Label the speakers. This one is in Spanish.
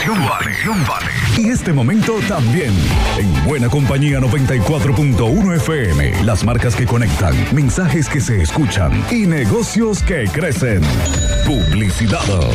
Speaker 1: vale. Y este momento también. En Buena Compañía 94.1 FM. Las marcas que conectan, mensajes que se escuchan y negocios que crecen. Publicidad.